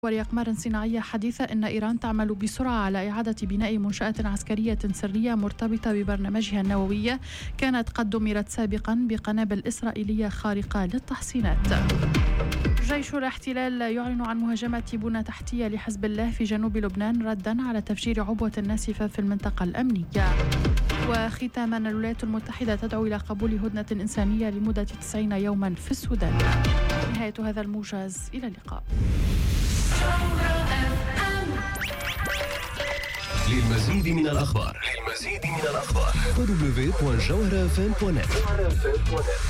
ولأقمار صناعية حديثة أن إيران تعمل بسرعة على إعادة بناء منشآت عسكرية سرية مرتبطة ببرنامجها النووي كانت قد دمرت سابقا بقنابل إسرائيلية خارقة للتحصينات. جيش الاحتلال يعلن عن مهاجمة بنى تحتية لحزب الله في جنوب لبنان ردا على تفجير عبوة ناسفة في المنطقة الأمنية. وختاما الولايات المتحدة تدعو إلى قبول هدنة إنسانية لمدة 90 يوما في السودان. نهاية هذا الموجز، إلى اللقاء. للمزيد من الأخبار www.jawharafm.net